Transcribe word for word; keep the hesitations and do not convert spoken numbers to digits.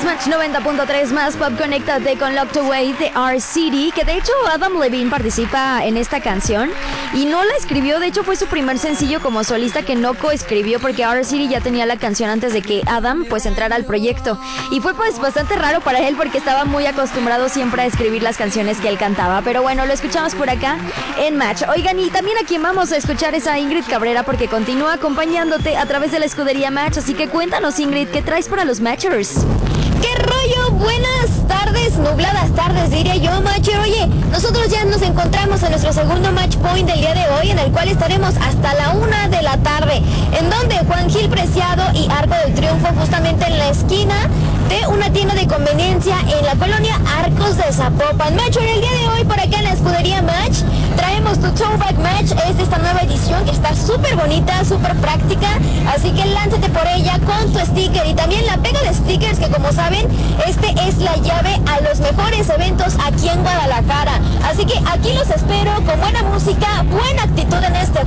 Match noventa punto tres más Pop. Conéctate con Locked Away de R-City, que de hecho Adam Levine participa en esta canción y no la escribió. De hecho fue su primer sencillo como solista que no coescribió, porque R-City ya tenía la canción antes de que Adam pues entrara al proyecto, y fue pues bastante raro para él porque estaba muy acostumbrado siempre a escribir las canciones que él cantaba. Pero bueno, lo escuchamos por acá en Match. Oigan, y también aquí vamos a escuchar es a Ingrid Cabrera, porque continúa acompañándote a través de la escudería Match. Así que cuéntanos, Ingrid, ¿qué traes para los Matchers? ¿Qué rollo? Buenas tardes, nubladas tardes, diría yo, Matcher. Oye, nosotros ya nos encontramos en nuestro segundo Match Point del día de hoy, en el cual estaremos hasta la una de la tarde, en donde Juan Gil Preciado y Arco del Triunfo, justamente en la esquina de una tienda de conveniencia en la colonia Arcos de Zapopan. Matcher, el día de hoy por acá en la escudería Match traemos tu Throwback Match. Es de esta nueva edición que está súper bonita, súper práctica, así que lánzate por ella con tu sticker y también la pega de stickers, que como saben, este es la llave a los mejores eventos aquí en Guadalajara. Así que aquí los espero con buena música, buena actitud en este